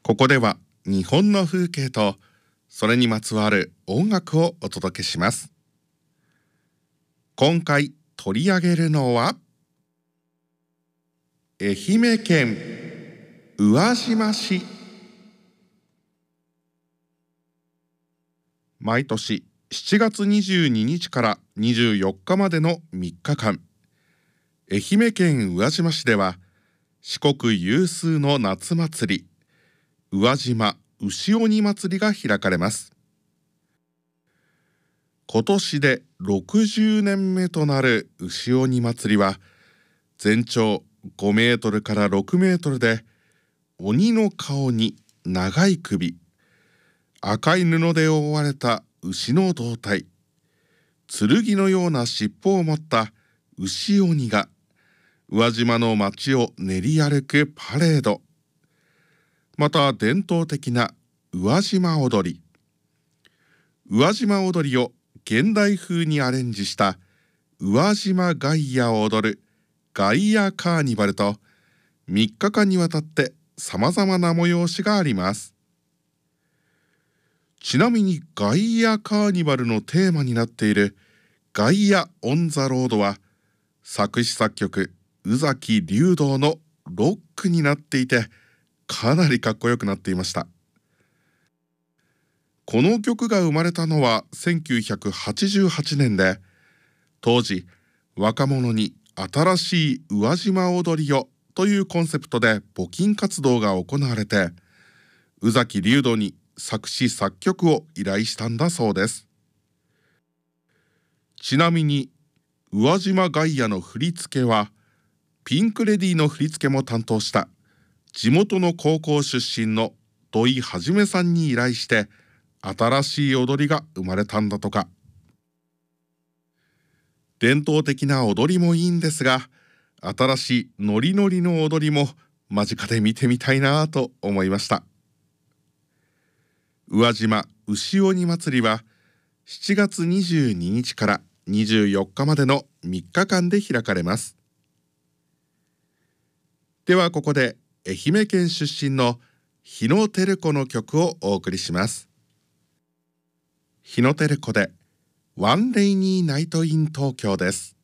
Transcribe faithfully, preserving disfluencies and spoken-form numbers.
ここでは日本の風景とそれにまつわる音楽をお届けします。今回取り上げるのは愛媛県宇和島市。毎年しちがつにじゅうににちからにじゅうよっかまでのみっかかん、愛媛県宇和島市では四国有数の夏祭り、宇和島牛鬼祭りが開かれます。今年でろくじゅうねんめとなる牛鬼祭りは、全長ごメートルからろくメートルで、鬼の顔に長い首、赤い布で覆われた牛の胴体、剣のような尻尾を持った牛鬼が宇和島の街を練り歩くパレード、また伝統的な宇和島踊り、宇和島踊りを現代風にアレンジした宇和島ガイアを踊るガイアカーニバルと、みっかかんにわたってさまざまな催しがあります。ちなみにガイアカーニバルのテーマになっているガイア・オン・ザ・ロードは、作詞作曲宇崎竜童のロックになっていて、かなりかっこよくなっていました。この曲が生まれたのはせんきゅうひゃくはちじゅうはちねんで、当時若者に新しい宇和島踊りをというコンセプトで募金活動が行われて、宇崎竜童に作詞作曲を依頼したんだそうです。ちなみに宇和島ガイアの振り付けは、ピンクレディーの振り付けも担当した地元の高校出身の土井はじめさんに依頼して、新しい踊りが生まれたんだとか。伝統的な踊りもいいんですが、新しいノリノリの踊りも間近で見てみたいなと思いました。宇和島牛鬼祭りはしちがつにじゅうににちからにじゅうよっかまでのみっかかんで開かれます。ではここで愛媛県出身の日野照子の曲をお送りします。日野照子でワンレイニーナイトイン東京です。